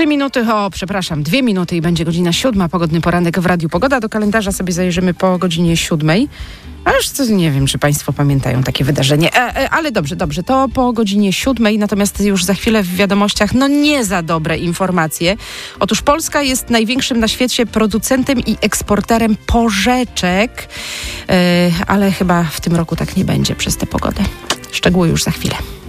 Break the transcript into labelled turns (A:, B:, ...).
A: 2 minuty i będzie godzina 7. Pogodny poranek w Radiu Pogoda. Do kalendarza sobie zajrzymy po godzinie 7. Aż to nie wiem, czy państwo pamiętają takie wydarzenie. Ale dobrze, to po godzinie 7. Natomiast już za chwilę w wiadomościach, nie za dobre informacje. Otóż Polska jest największym na świecie producentem i eksporterem porzeczek. Ale chyba w tym roku tak nie będzie przez tę pogodę. Szczegóły już za chwilę.